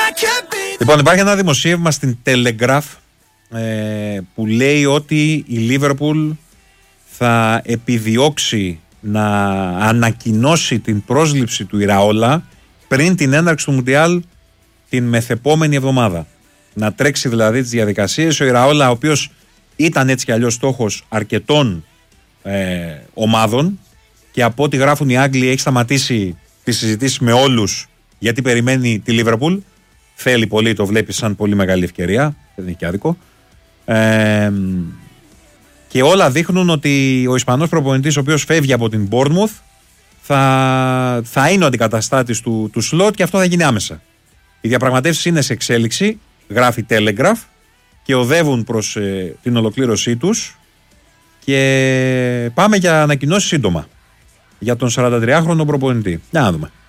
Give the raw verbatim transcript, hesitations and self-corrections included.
Λοιπόν, υπάρχει ένα δημοσίευμα στην Telegraph ε, που λέει ότι η Λίβερπουλ θα επιδιώξει να ανακοινώσει την πρόσληψη του Ιραόλα πριν την έναρξη του Μουντιάλ την μεθεπόμενη εβδομάδα. Να τρέξει δηλαδή τις διαδικασίες. Ο Ιραόλα, ο οποίος ήταν έτσι κι αλλιώς στόχος αρκετών ε, ομάδων και από ό,τι γράφουν οι Άγγλοι έχει σταματήσει τις συζητήσεις με όλους γιατί περιμένει τη Λίβερπουλ. Θέλει πολύ, το βλέπει σαν πολύ μεγάλη ευκαιρία. Δεν είναι και άδικο. Ε, και όλα δείχνουν ότι ο Ισπανός προπονητής, ο οποίος φεύγει από την Bournemouth, θα, θα είναι ο αντικαταστάτης του, του Σλότ και αυτό θα γίνει άμεσα. Οι διαπραγματεύσεις είναι σε εξέλιξη, γράφει Telegraph, και οδεύουν προς ε, την ολοκλήρωσή τους και πάμε για ανακοινώσεις σύντομα για τον σαραντατριάχρονο προπονητή. Για να δούμε.